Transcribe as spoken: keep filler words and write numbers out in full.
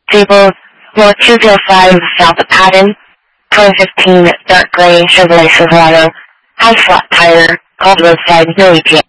Table, North two oh five South Patton, twenty fifteen dark gray Chevrolet Silverado, high flat tire, called roadside, no E P A.